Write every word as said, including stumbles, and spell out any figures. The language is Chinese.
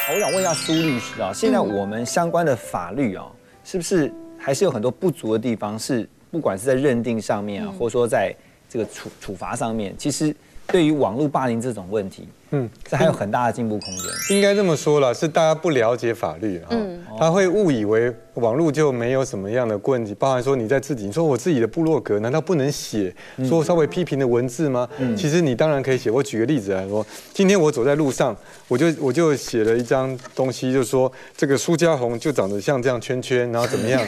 我想问一下苏律师啊，现在我们相关的法律啊，是不是还是有很多不足的地方？是不管是在认定上面啊，或者说在这个处处罚上面，其实对于网络霸凌这种问题，嗯，这还有很大的进步空间。 应该这么说了，是大家不了解法律哈，他会误以为网络就没有什么样的问题，包含说你在自己，你说我自己的部落格难道不能写说稍微批评的文字吗？其实你当然可以写。我举个例子来说，今天我走在路上，我就我就写了一张东西，就说这个苏家红就长得像这样圈圈，然后怎么样？